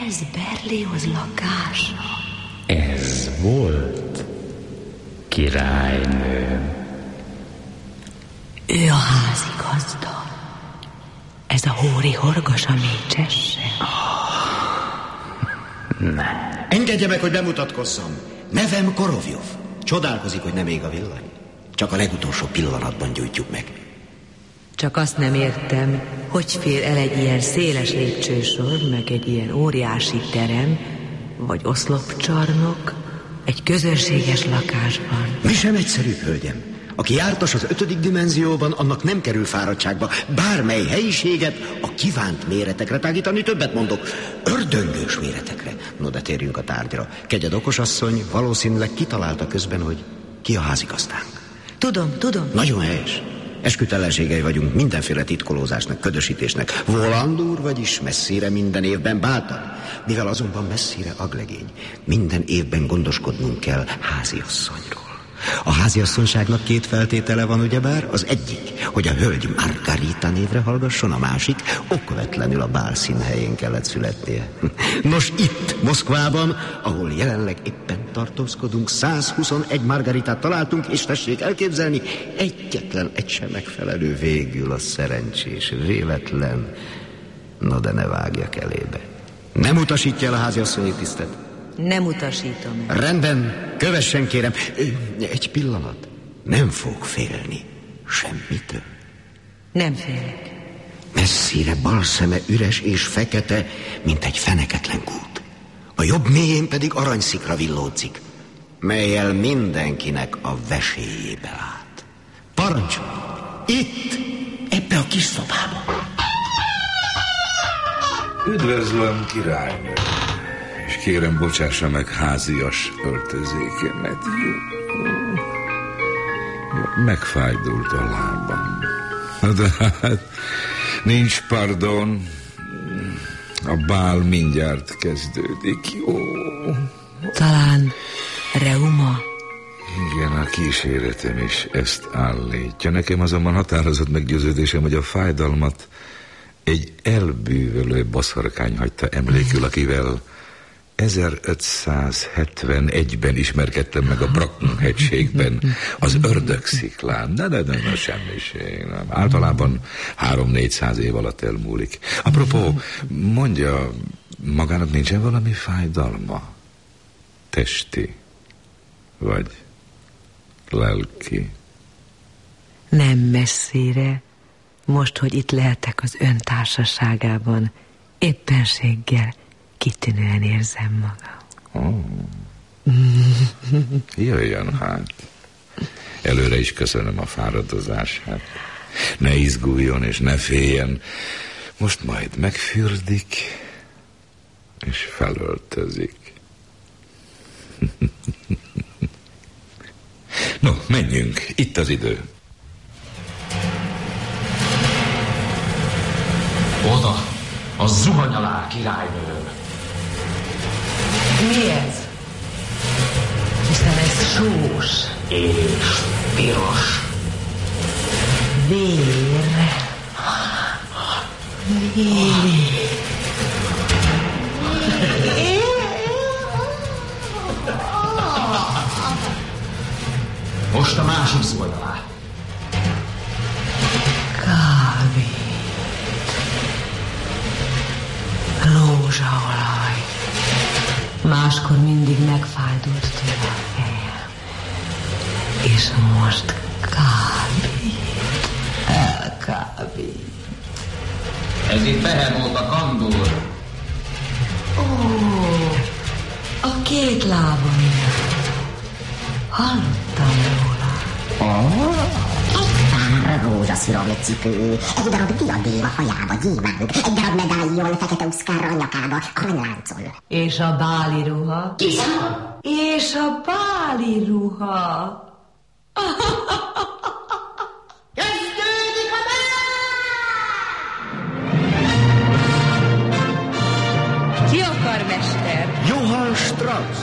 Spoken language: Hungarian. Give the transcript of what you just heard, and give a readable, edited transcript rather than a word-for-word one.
Ez Berlioz lakása. Ez volt, királynőm. Ő a házigazda. Ez a hóri horgas a mécsesse. Nem. Engedje meg, hogy bemutatkozzam. Nevem Korovjov. Csodálkozik, hogy nem ég a villany. Csak a legutolsó pillanatban gyújtjuk meg. Csak azt nem értem, hogy fér el egy ilyen széles lépcsősor, meg egy ilyen óriási terem, vagy oszlopcsarnok, egy közönséges lakásban. Mi sem egyszerű, hölgyem. Aki jártas az 5. dimenzióban, annak nem kerül fáradtságba bármely helyiséget a kívánt méretekre tágítani, többet mondok, ördöngős méretekre. No, de térjünk a tárgyra. Kegyed okosasszony valószínűleg kitalálta közben, hogy ki a házigazdánk. Tudom. Nagyon helyes. Eskütellenségei vagyunk mindenféle titkolózásnak, ködösítésnek. Voland úr, vagyis messzire minden évben bátor. Mivel azonban messzire aglegény, minden évben gondoskodnunk kell háziasszonyról. A háziasszonyságnak 2 feltétele van, ugyebár? Az egyik, hogy a hölgy Margarita névre hallgasson, a másik, okvetlenül a bál színhelyén kellett születnie. Nos, itt, Moszkvában, ahol jelenleg éppen tartózkodunk, 121 Margaritát találtunk, és tessék elképzelni, egyetlen egy sem megfelelő, végül a szerencsés, véletlen. No, de ne vágjak elébe. Nem utasítja el a háziasszonyi tisztet? Nem utasítom el. Rendben, kövessen kérem. Egy pillanat. Nem fog félni semmitől. Nem félek. Messzire bal szeme üres és fekete, mint egy feneketlen kút. A jobb mélyén pedig aranyszikra villódzik, mellyel mindenkinek a vesélyébe lát. Parancsol! Itt, ebbe a kis szobába. Üdvözlöm, királynő. És kérem, bocsássa meg házias öltözékemet. Megfájdult a lábam. De hát nincs pardon. A bál mindjárt kezdődik. Jó. Talán reuma? Igen, a kíséretem is ezt állítja. Nekem azonban határozott meggyőződésem, hogy a fájdalmat egy elbűvölő boszorkány hagyta emlékül, akivel 1571-ben ismerkedtem meg a Bracken-hegységben, az Ördögsziklán. De, semmiség. Nem. Általában 300-400 év alatt elmúlik. Apropó, mondja, magának nincsen valami fájdalma? Testi? Vagy lelki? Nem messzire. Most, hogy itt lehetek az ön társaságában, éppenséggel kitűnően érzem magam. Jöjjön hát. Előre is köszönöm a fáradozását. Ne izguljon és ne féljen. Most majd megfürdik és felöltözik. No, menjünk. Itt az idő. Oda, a zuhany alá, királynő. Mi ez? Hiszen ez sós. És piros. Vér. Most a másik zuhany alá. Kávé. Rózsaolaj. Máskor mindig megfájdult tőle a fejem. És most kávé. Ez itt fehér volt a kandúr. Ó, a 2 lábon. Hallottam róla. Egy rózsaszírom cipő, egy darab diadém a hajába, gyémánt, egy darab medáljon fekete uszkárral a nyakába, aranyláncol. És a báli ruha? És a báli ruha? Kezdődik a Ki akar, mester? Johann Strauss.